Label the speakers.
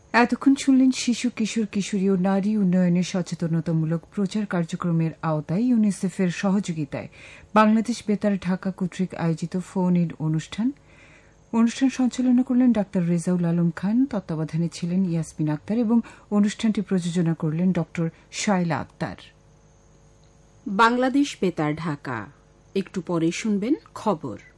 Speaker 1: এতক্ষণ শুনলেন শিশু কিশোর কিশোরী ও নারী উন্নয়নের সচেতনতামূলক প্রচার কার্যক্রমের আওতায় ইউনিসেফের সহযোগিতায় বাংলাদেশ বেতার ঢাকা কর্তৃক আয়োজিত ফোন ইন অনুষ্ঠান সঞ্চালনা করলেন ডা রেজাউল আলম খান, তত্ত্বাবধানে ছিলেন ইয়াসমিন আক্তার এবং অনুষ্ঠানটি প্রযোজনা করলেন ড শায়লা আক্তার।
Speaker 2: বাংলাদেশ বেতার ঢাকা, একটু পরে শুনবেন খবর।